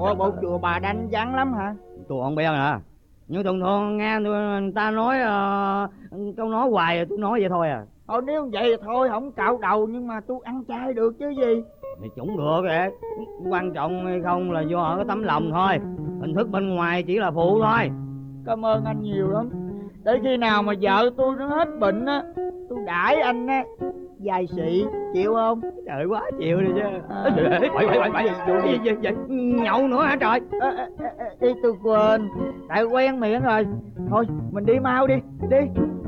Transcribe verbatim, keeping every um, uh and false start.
Bộ bộ chùa bà đánh vắng lắm hả? Tôi không biết nè, nhưng thường thường nghe người ta nói uh, câu nói hoài rồi tôi nói vậy thôi à. Thôi nếu vậy thì thôi không cạo đầu, nhưng mà tôi ăn chay được chứ gì. Thì cũng được vậy, quan trọng hay không là do ở cái tấm lòng thôi, hình thức bên ngoài chỉ là phụ thôi. Cảm ơn anh nhiều lắm. Để khi nào mà vợ tôi nó hết bệnh á, tôi đãi anh á vài xị, chịu không? Trời, quá chịu đi chứ. À, Quậy quậy quậy quậy gì gì vậy? Nhậu nữa hả trời? à, à, à, đi tôi quên, tại quen miệng rồi. Thôi mình đi mau đi đi.